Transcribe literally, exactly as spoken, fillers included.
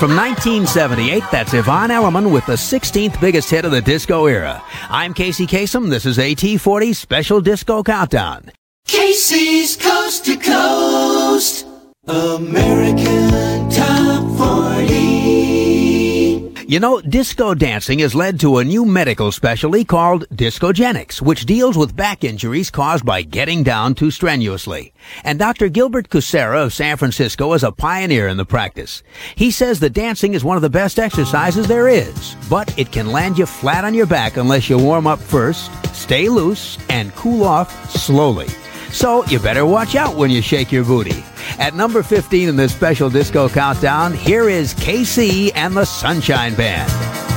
From nineteen seventy-eight, that's Yvonne Elliman with the sixteenth biggest hit of the disco era. I'm Casey Kasem. This is A T forty's Special Disco Countdown. Casey's Coast to Coast American Top forty. You know, disco dancing has led to a new medical specialty called discogenics, which deals with back injuries caused by getting down too strenuously. And Doctor Gilbert Kucera of San Francisco is a pioneer in the practice. He says that dancing is one of the best exercises there is, but it can land you flat on your back unless you warm up first, stay loose, and cool off slowly. So you better watch out when you shake your booty. At number fifteen in this special disco countdown, here is K C and the Sunshine Band.